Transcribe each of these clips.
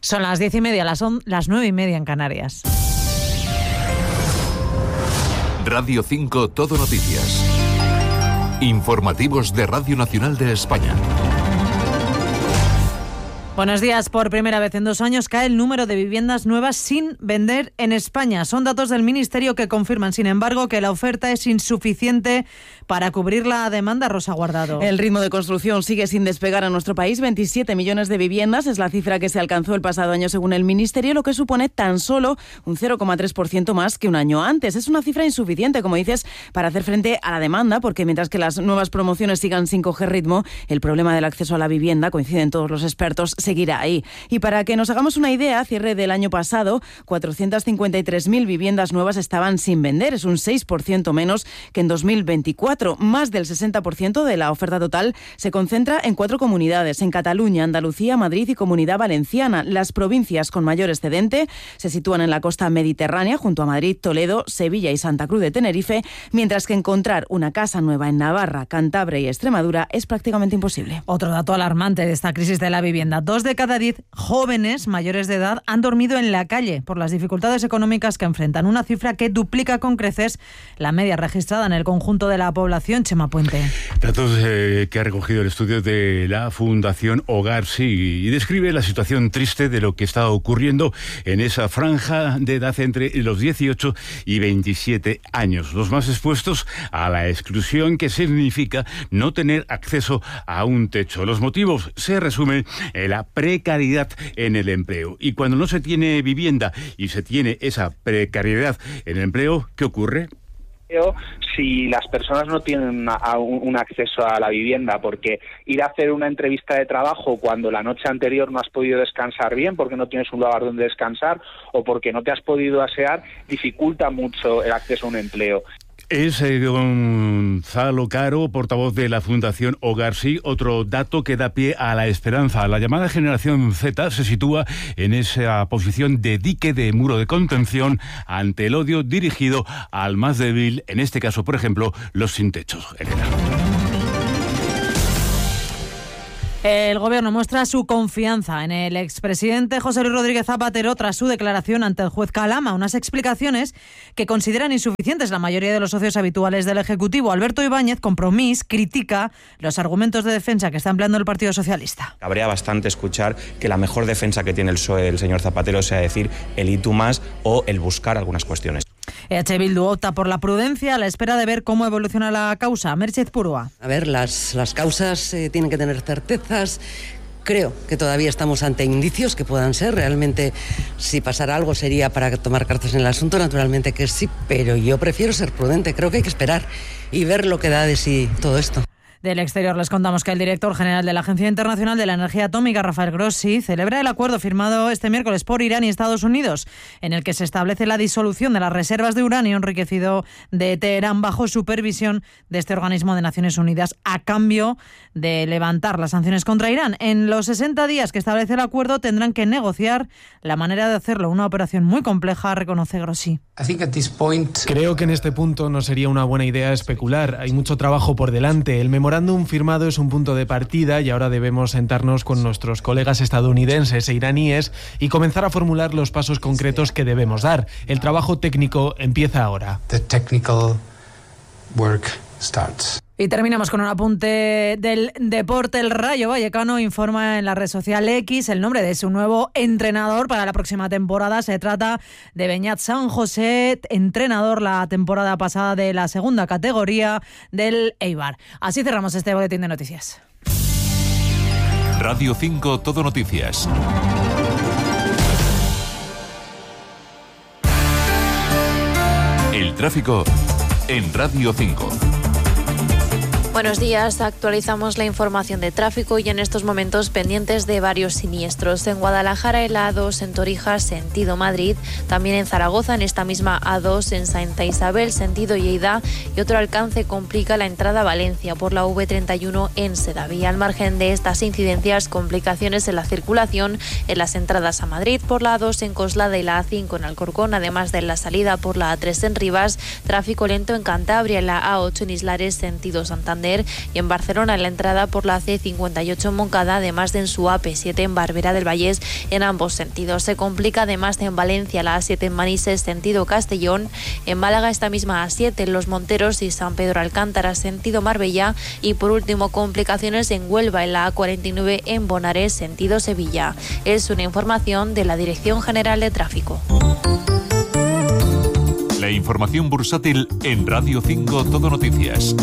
Son las 10:30, las 9:30 en Canarias. Radio 5 Todo Noticias. Informativos de Radio Nacional de España. Buenos días. Por primera vez en 2 años cae el número de viviendas nuevas sin vender en España. Son datos del Ministerio que confirman, sin embargo, que la oferta es insuficiente para cubrir la demanda. Rosa Guardado. El ritmo de construcción sigue sin despegar en nuestro país. 27 millones de viviendas es la cifra que se alcanzó el pasado año según el Ministerio, lo que supone tan solo un 0,3% más que un año antes. Es una cifra insuficiente, como dices, para hacer frente a la demanda, porque mientras que las nuevas promociones sigan sin coger ritmo, el problema del acceso a la vivienda, coinciden todos los expertos, seguirá ahí. Y para que nos hagamos una idea, a cierre del año pasado, 453.000 viviendas nuevas estaban sin vender. Es un 6% menos que en 2024. Más del 60% de la oferta total se concentra en 4 comunidades, en Cataluña, Andalucía, Madrid y Comunidad Valenciana. Las provincias con mayor excedente se sitúan en la costa mediterránea, junto a Madrid, Toledo, Sevilla y Santa Cruz de Tenerife, mientras que encontrar una casa nueva en Navarra, Cantabria y Extremadura es prácticamente imposible. Otro dato alarmante de esta crisis de la vivienda: 2 de cada 10 jóvenes mayores de edad han dormido en la calle por las dificultades económicas que enfrentan, una cifra que duplica con creces la media registrada en el conjunto de la población. Chema Puente. Datos que ha recogido el estudio de la Fundación Hogar Sí y describe la situación triste de lo que está ocurriendo en esa franja de edad entre los 18 y 27 años, los más expuestos a la exclusión que significa no tener acceso a un techo. Los motivos se resumen en la precariedad en el empleo. Y cuando no se tiene vivienda y se tiene esa precariedad en el empleo, ¿qué ocurre? Si las personas no tienen un acceso a la vivienda, porque ir a hacer una entrevista de trabajo cuando la noche anterior no has podido descansar bien, porque no tienes un lugar donde descansar o porque no te has podido asear, dificulta mucho el acceso a un empleo. Es Gonzalo Caro, portavoz de la Fundación Hogar Sí. Otro dato que da pie a la esperanza. La llamada generación Z se sitúa en esa posición de dique, de muro de contención ante el odio dirigido al más débil, en este caso, por ejemplo, los sin techos. Elena. El Gobierno muestra su confianza en el expresidente José Luis Rodríguez Zapatero tras su declaración ante el juez Calama, unas explicaciones que consideran insuficientes la mayoría de los socios habituales del Ejecutivo. Alberto Ibáñez, Compromís, critica los argumentos de defensa que está empleando el Partido Socialista. Cabrea bastante escuchar que la mejor defensa que tiene el PSOE del señor Zapatero sea decir el y tú más o el buscar algunas cuestiones. EH Bildu opta por la prudencia a la espera de ver cómo evoluciona la causa. Merced Purua. A ver, las causas tienen que tener certezas. Creo que todavía estamos ante indicios que puedan ser. Realmente, si pasara algo sería para tomar cartas en el asunto, naturalmente que sí, pero yo prefiero ser prudente. Creo que hay que esperar y ver lo que da de sí todo esto. Del exterior les contamos que el director general de la Agencia Internacional de la Energía Atómica, Rafael Grossi, celebra el acuerdo firmado este miércoles por Irán y Estados Unidos, en el que se establece la disolución de las reservas de uranio enriquecido de Teherán bajo supervisión de este organismo de Naciones Unidas, a cambio de levantar las sanciones contra Irán. En los 60 días que establece el acuerdo tendrán que negociar la manera de hacerlo, una operación muy compleja, reconoce Grossi. Creo que en este punto no sería una buena idea especular. Hay mucho trabajo por delante. El memorándum firmado es un punto de partida y ahora debemos sentarnos con nuestros colegas estadounidenses e iraníes y comenzar a formular los pasos concretos que debemos dar. El trabajo técnico empieza ahora. The technical work starts. Y terminamos con un apunte del deporte. El Rayo Vallecano informa en la red social X el nombre de su nuevo entrenador para la próxima temporada. Se trata de Beñat San José, entrenador la temporada pasada de la segunda categoría del Eibar. Así cerramos este boletín de noticias. Radio 5 Todo Noticias. El tráfico en Radio 5. Buenos días, actualizamos la información de tráfico y en estos momentos pendientes de varios siniestros. En Guadalajara, en la A2 en Torijas, sentido Madrid, también en Zaragoza, en esta misma A2 en Santa Isabel, sentido Lleida, y otro alcance complica la entrada a Valencia por la V31 en Sedaví. Al margen de estas incidencias, complicaciones en la circulación en las entradas a Madrid por la A2 en Coslada y la A5 en Alcorcón, además de la salida por la A3 en Rivas, tráfico lento en Cantabria, en la A8 en Islares, sentido Santander Santander y en Barcelona en la entrada por la C58 en Montcada, además de en su AP7 en Barberá del Vallès en ambos sentidos. Se complica además en Valencia la A7 en Manises sentido Castellón, en Málaga esta misma A7 en Los Monteros y San Pedro Alcántara sentido Marbella y por último complicaciones en Huelva en la A49 en Bonares sentido Sevilla. Es una información de la Dirección General de Tráfico. La información bursátil en Radio 5 Todo Noticias.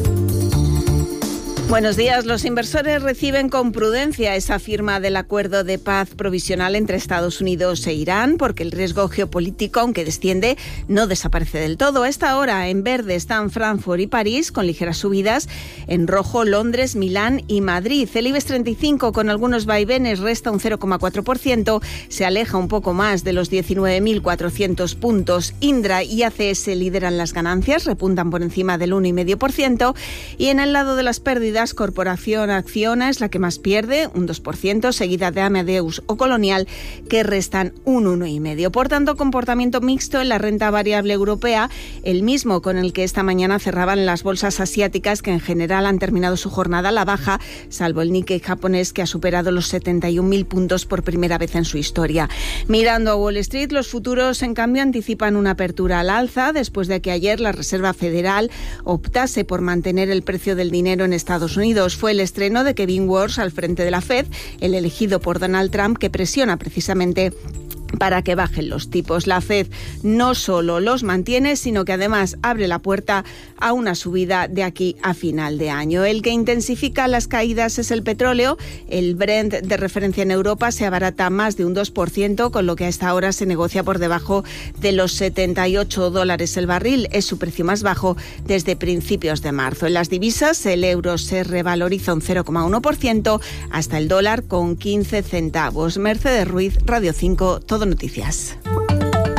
Buenos días. Los inversores reciben con prudencia esa firma del acuerdo de paz provisional entre Estados Unidos e Irán, porque el riesgo geopolítico, aunque desciende, no desaparece del todo. A esta hora, en verde están Frankfurt y París, con ligeras subidas. En rojo, Londres, Milán y Madrid. El IBEX 35, con algunos vaivenes, resta un 0,4%. Se aleja un poco más de los 19.400 puntos. Indra y ACS lideran las ganancias, repuntan por encima del 1,5%. Y en el lado de las pérdidas, Corporación Acciona es la que más pierde, un 2%, seguida de Amadeus o Colonial, que restan un 1,5%. Por tanto, comportamiento mixto en la renta variable europea, el mismo con el que esta mañana cerraban las bolsas asiáticas, que en general han terminado su jornada a la baja, salvo el Nikkei japonés, que ha superado los 71.000 puntos por primera vez en su historia. Mirando a Wall Street, los futuros, en cambio, anticipan una apertura al alza, después de que ayer la Reserva Federal optase por mantener el precio del dinero en Estados Unidos. Fue el estreno de Kevin Warsh al frente de la Fed, el elegido por Donald Trump, que presiona precisamente para que bajen los tipos. La Fed no solo los mantiene, sino que además abre la puerta a una subida de aquí a final de año. El que intensifica las caídas es el petróleo. El Brent de referencia en Europa se abarata más de un 2%, con lo que a esta hora se negocia por debajo de los $78 el barril. Es su precio más bajo desde principios de marzo. En las divisas, el euro se revaloriza un 0,1% hasta el dólar con 15 centavos. Mercedes Ruiz, Radio 5, Todo Noticias.